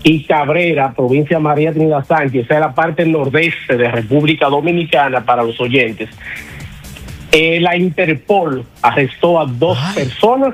y Cabrera, provincia María Trinidad Sánchez, esa es la parte nordeste de República Dominicana para los oyentes. La Interpol arrestó a 2 personas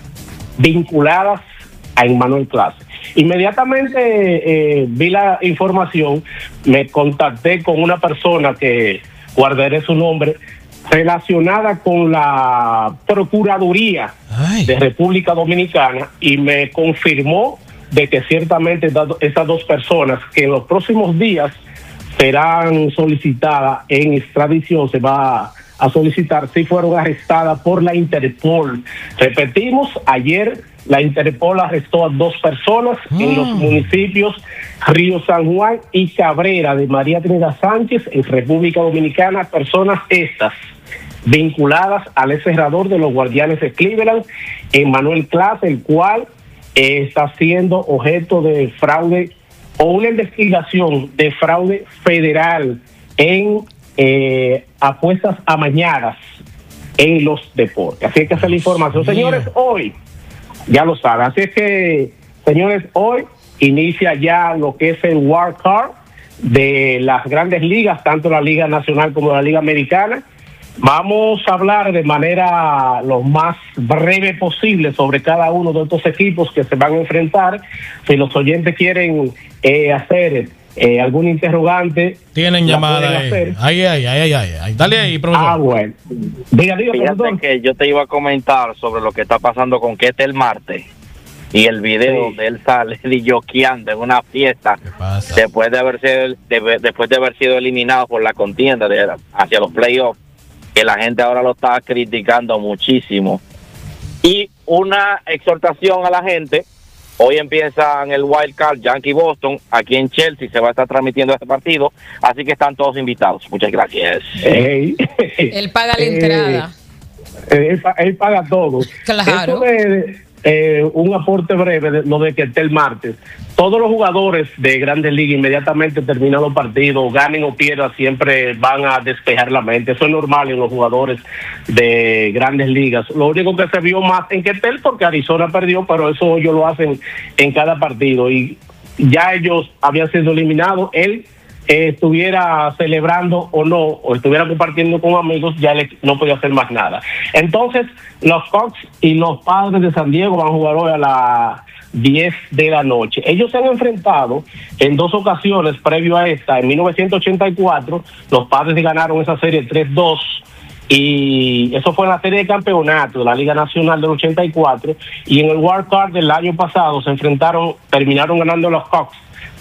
vinculadas a Emmanuel Clase. Inmediatamente vi la información, me contacté con una persona que guardaré su nombre, relacionada con la Procuraduría de República Dominicana, y me confirmó de que ciertamente esas 2 personas que en los próximos días serán solicitadas en extradición, se va a solicitar, si fueron arrestadas por la Interpol. Repetimos, ayer la Interpol arrestó a 2 personas en los municipios Río San Juan y Cabrera de María Trinidad Sánchez en República Dominicana, personas estas vinculadas al cerrador de los Guardianes de Cleveland, Emmanuel Clase, el cual está siendo objeto de fraude o una investigación de fraude federal en apuestas amañadas en los deportes. Así que esa es la información. Señores, hoy, ya lo saben, así es que, señores, hoy inicia ya lo que es el Wild Card de las grandes ligas, tanto la Liga Nacional como la Liga Americana. Vamos a hablar de manera lo más breve posible sobre cada uno de estos equipos que se van a enfrentar. Si los oyentes quieren hacer algún interrogante, tienen llamada ahí. Dale ahí, profesor. Bueno. Fíjate que yo te iba a comentar sobre lo que está pasando con Ketel Marte y el video donde él sale joqueando en una fiesta después de haber sido eliminado por la contienda hacia los playoffs, que la gente ahora lo está criticando muchísimo. Y una exhortación a la gente: hoy empieza en el Wild Card Yankee Boston, aquí en Chelsea se va a estar transmitiendo este partido, así que están todos invitados. Muchas gracias. Él paga la entrada. Él paga todo. Claro. Un aporte breve de lo de Ketel Marte. Todos los jugadores de Grandes Ligas, inmediatamente terminado el partido, ganen o pierdan, siempre van a despejar la mente. Eso es normal en los jugadores de Grandes Ligas. Lo único que se vio más en Ketel, porque Arizona perdió, pero eso ellos lo hacen en cada partido, y ya ellos habían sido eliminados. Él estuviera celebrando o no, o estuviera compartiendo con amigos, ya no podía hacer más nada. Entonces, los Cubs y los Padres de San Diego van a jugar hoy a las 10 de la noche. Ellos se han enfrentado en 2 ocasiones previo a esta. En 1984, los Padres ganaron esa serie 3-2, y eso fue en la serie de campeonato de la Liga Nacional del 84, y en el Wild Card del año pasado se enfrentaron, terminaron ganando los Cubs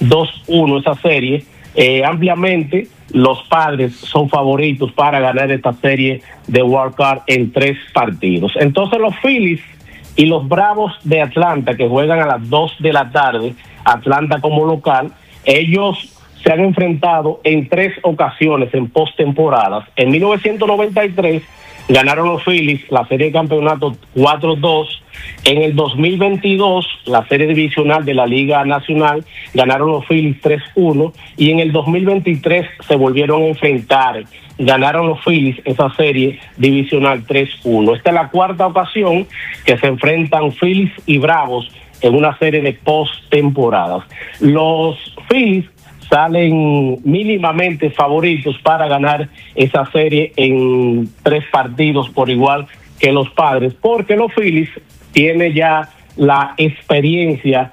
2-1 esa serie. Ampliamente los Padres son favoritos para ganar esta serie de Wild Card en 3 partidos. Entonces los Phillies y los Bravos de Atlanta, que juegan a las 2 de la tarde, Atlanta como local, ellos se han enfrentado en 3 ocasiones en postemporadas. En 1993 ganaron los Phillies la serie de campeonato 4-2. En el 2022, la serie divisional de la Liga Nacional, ganaron los Phillies 3-1, y en el 2023 se volvieron a enfrentar. Ganaron los Phillies esa serie divisional 3-1. Esta es la 4ª ocasión que se enfrentan Phillies y Bravos en una serie de postemporadas. Los Phillies salen mínimamente favoritos para ganar esa serie en 3 partidos por igual que los Padres, porque los Phillies tienen ya la experiencia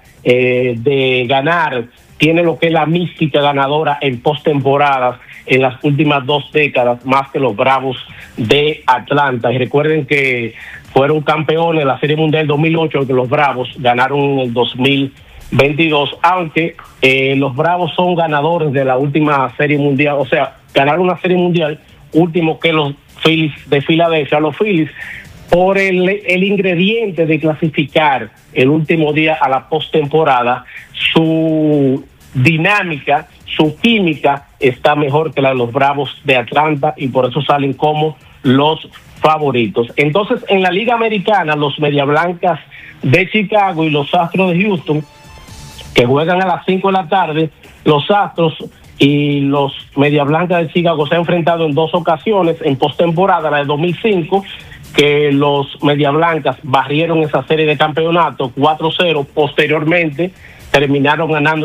de ganar, tiene lo que es la mística ganadora en postemporadas en las últimas 2 décadas, más que los Bravos de Atlanta. Y recuerden que fueron campeones de la Serie Mundial 2008, que los Bravos ganaron en el 2022, aunque los Bravos son ganadores de la última Serie Mundial, o sea, ganaron una Serie Mundial último que los Phillies de Filadelfia. Los Phillies, por el ingrediente de clasificar el último día a la postemporada, su dinámica, su química está mejor que la de los Bravos de Atlanta, y por eso salen como los favoritos. Entonces, en la Liga Americana, los Media Blancas de Chicago y los Astros de Houston, que juegan a las 5 de la tarde, los Astros y los Media Blancas de Chicago se han enfrentado en 2 ocasiones en postemporada, la de 2005, que los Media Blancas barrieron esa serie de campeonato 4-0. Posteriormente terminaron ganando